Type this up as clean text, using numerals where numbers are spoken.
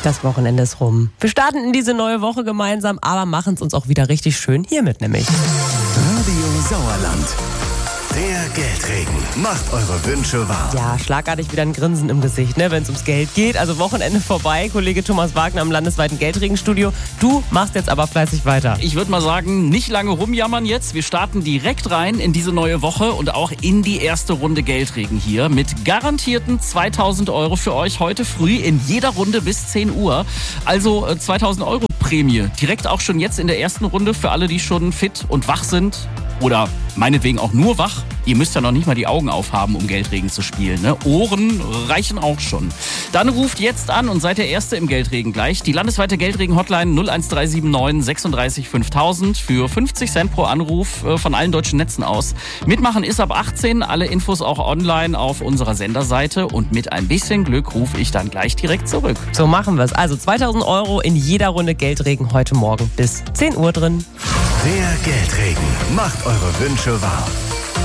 Das Wochenende ist rum. Wir starten in diese neue Woche gemeinsam, aber machen es uns auch wieder richtig schön hiermit nämlich. Radio Sauerland. Der Geldregen macht eure Wünsche wahr. Ja, schlagartig wieder ein Grinsen im Gesicht, ne, wenn es ums Geld geht. Also Wochenende vorbei. Kollege Thomas Wagner im landesweiten Geldregenstudio. Du machst jetzt aber fleißig weiter. Ich würde mal sagen, nicht lange rumjammern jetzt. Wir starten direkt rein in diese neue Woche und auch in die erste Runde Geldregen hier mit garantierten 2.000 Euro für euch heute früh in jeder Runde bis 10 Uhr. Also 2.000 Euro Prämie. Direkt auch schon jetzt in der ersten Runde für alle, die schon fit und wach sind. Oder meinetwegen auch nur wach. Ihr müsst ja noch nicht mal die Augen aufhaben, um Geldregen zu spielen. Ne? Ohren reichen auch schon. Dann ruft jetzt an und seid der Erste im Geldregen gleich. Die landesweite Geldregen-Hotline 01379 36 5000 für 50 Cent pro Anruf von allen deutschen Netzen aus. Mitmachen ist ab 18. Alle Infos auch online auf unserer Senderseite. Und mit ein bisschen Glück rufe ich dann gleich direkt zurück. So machen wir es. Also 2.000 Euro in jeder Runde Geldregen heute Morgen bis 10 Uhr drin. Der Geldregen macht eure Wünsche wahr.